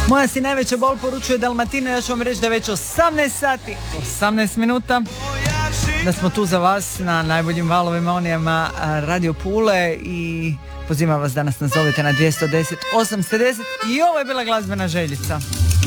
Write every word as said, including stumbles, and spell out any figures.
Moja si najveća bol, poručuje Dalmatina. Ja ću vam reći da je već osamnaest sati, osamnaest minuta, da smo tu za vas na najboljim valovima onijama Radio Pule i pozivam vas da nas nazovete na dvjesto deset osamsto deset i ovo je bila glazbena željica.